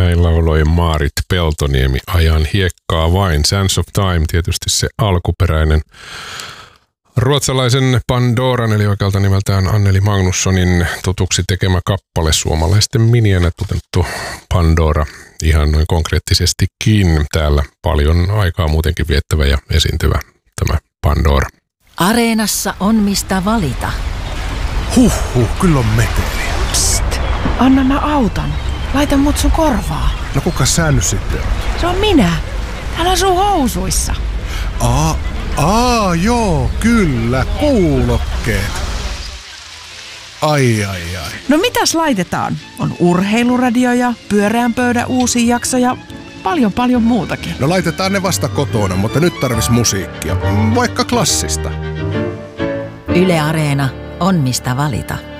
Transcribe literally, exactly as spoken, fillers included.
Näin lauloi Maarit Peltoniemi, Ajan hiekkaa vain. Sands of Time, tietysti se alkuperäinen ruotsalaisen Pandoran, eli oikealta nimeltään Anneli Magnussonin tutuksi tekemä kappale, suomalaisten minienä tutettu Pandora. Ihan noin konkreettisestikin täällä paljon aikaa muutenkin viettävä ja esiintyvä tämä Pandora. Areenassa on mistä valita. Huhhuh, kyllä on meteliä. Psst, anna mä autan. Laita mut sun korvaa. No kuka sä nyt sitten on? Se on minä. Täällä sun housuissa. Aa, aa, joo, kyllä, kuulokkeet. Ai, ai, ai. No mitäs laitetaan? On urheiluradio ja pyöreän pöydän uusi jakso ja paljon paljon muutakin. No laitetaan ne vasta kotona, mutta nyt tarvis musiikkia. Vaikka klassista. Yle Areena on mistä valita.